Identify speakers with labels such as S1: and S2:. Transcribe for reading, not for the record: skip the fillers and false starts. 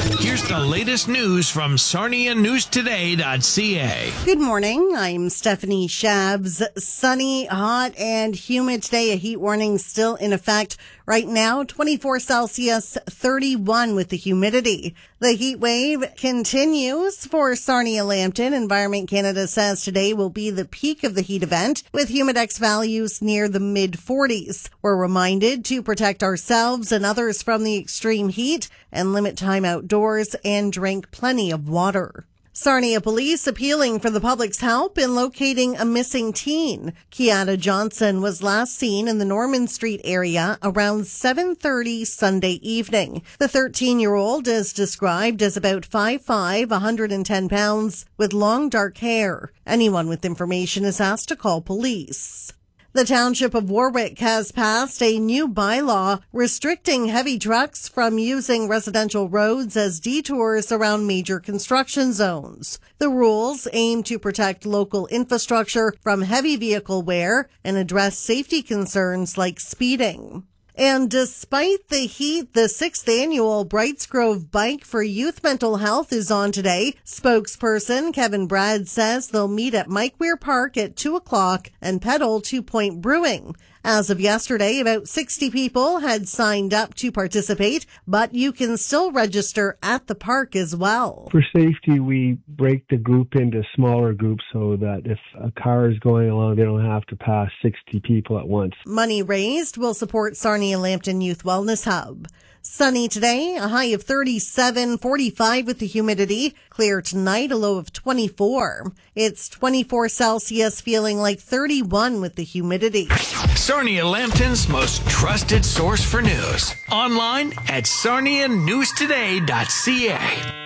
S1: Here's the latest news from SarniaNewsToday.ca.
S2: Good morning. I'm Stephanie Shabs. Sunny, hot, and humid today. A heat warning still in effect right now. 24 Celsius, 31 with the humidity. The heat wave continues for Sarnia Lambton. Environment Canada says today will be the peak of the heat event with humidex values near the mid-40s. We're reminded to protect ourselves and others from the extreme heat and limit time outdoors and drink plenty of water. Sarnia police appealing for the public's help in locating a missing teen. Kiana Johnson was last seen in the Norman Street area around 7:30 Sunday evening. The 13-year-old is described as about 5'5", 110 pounds, with long dark hair. Anyone with information is asked to call police. The Township of Warwick has passed a new bylaw restricting heavy trucks from using residential roads as detours around major construction zones. The rules aim to protect local infrastructure from heavy vehicle wear and address safety concerns like speeding. And despite the heat, the 6th annual Brights Grove Bike for Youth Mental Health is on today. Spokesperson Kevin Brad says they'll meet at Mike Weir Park at 2 o'clock and pedal to Point Brewing. As of yesterday, about 60 people had signed up to participate, but you can still register at the park as well.
S3: For safety, we break the group into smaller groups so that if a car is going along, they don't have to pass 60 people at once.
S2: Money raised will support Sarnia Lambton Youth Wellness Hub. Sunny today, a high of 37, 45 with the humidity. Clear tonight, a low of 24. It's 24 Celsius, feeling like 31 with the humidity.
S1: Sarnia Lambton's most trusted source for news. Online at SarniaNewsToday.ca.